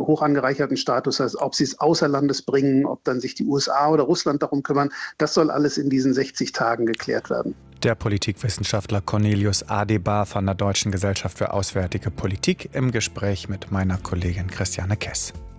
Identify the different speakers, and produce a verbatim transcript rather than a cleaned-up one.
Speaker 1: hoch angereicherten Status, also ob sie es außer Landes bringen, ob dann sich die U S A oder Russland darum kümmern, das soll alles in diesen sechzig Tagen geklärt werden.
Speaker 2: Der Politikwissenschaftler Cornelius Adebar von der Deutschen Gesellschaft für Auswärtige Politik im Gespräch mit meiner Kollegin Christiane Kess.